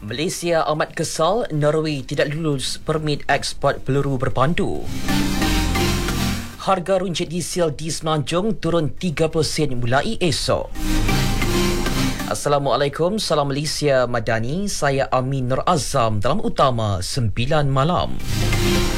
Malaysia amat kesal Norway tidak lulus permit ekspor peluru berpandu. Harga runcit diesel di Semenanjung turun 30 sen mulai esok. Assalamualaikum, salam Malaysia Madani. Saya Amin Nur Azam dalam Utama 9 Malam.